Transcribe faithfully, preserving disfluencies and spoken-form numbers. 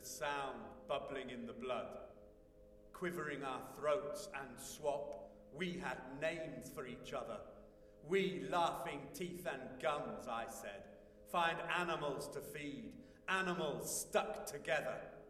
the sound bubbling in the blood, quivering our throats and swap. We had names for each other. We, laughing teeth and gums, I said. Find animals to feed, animals stuck together.